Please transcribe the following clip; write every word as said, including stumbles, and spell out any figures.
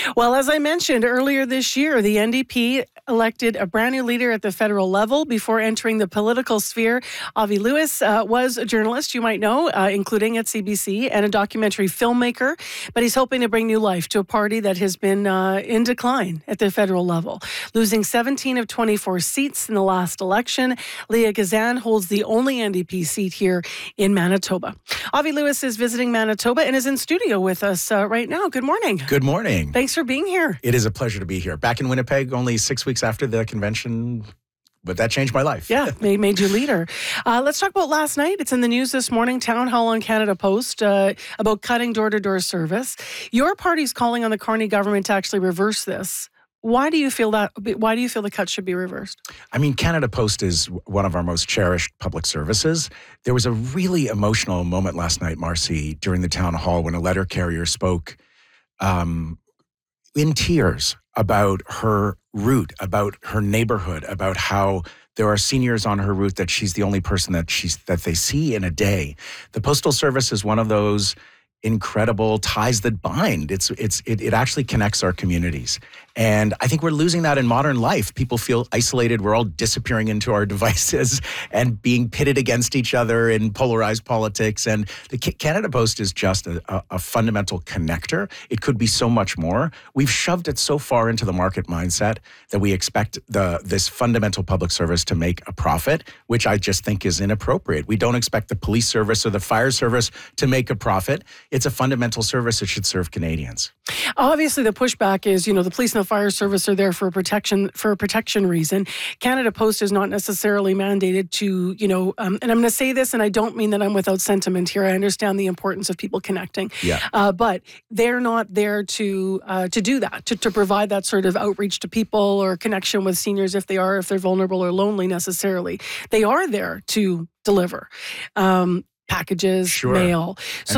Well, as I mentioned earlier this year, the N D P elected a brand new leader at the federal level before entering the political sphere. Avi Lewis uh, was a journalist, you might know, uh, including at C B C, and a documentary filmmaker. But he's hoping to bring new life to a party that has been uh, in decline at the federal level. Losing seventeen of twenty-four seats in the last election, Leah Gazan holds the only N D P seat here in Manitoba. Avi Lewis is visiting Manitoba and is in studio with us uh, right now. Good morning. Good morning. Thanks for being here. It is a pleasure to be here. Back in Winnipeg, only six weeks after the convention, but that changed my life. Yeah, made, made you leader. Uh, let's talk about last night. It's in the news this morning, Town Hall on Canada Post, uh, about cutting door-to-door service. Your party's calling on the Carney government to actually reverse this. Why do you feel that? Why do you feel the cut should be reversed? I mean, Canada Post is one of our most cherished public services. There was a really emotional moment last night, Marcy, during the town hall when a letter carrier spoke um, in tears about her route, about her neighborhood, about how there are seniors on her route that she's the only person that she's that they see in a day. The Postal Service is one of those incredible ties that bind. It's it's it, it actually connects our communities. And I think we're losing that in modern life. People feel isolated. We're all disappearing into our devices and being pitted against each other in polarized politics. And the Canada Post is just a, a, a fundamental connector. It could be so much more. We've shoved it so far into the market mindset that we expect the this fundamental public service to make a profit, which I just think is inappropriate. We don't expect the police service or the fire service to make a profit. It's a fundamental service that should serve Canadians. Obviously, the pushback is, you know, the police and the fire service are there for a protection for a protection reason. Canada Post is not necessarily mandated to, you know, um, and I'm going to say this, and I don't mean that I'm without sentiment here. I understand the importance of people connecting, yeah. uh, but they're not there to uh, to do that, to, to provide that sort of outreach to people or connection with seniors if they are, if they're vulnerable or lonely necessarily. They are there to deliver um, packages, sure. mail. So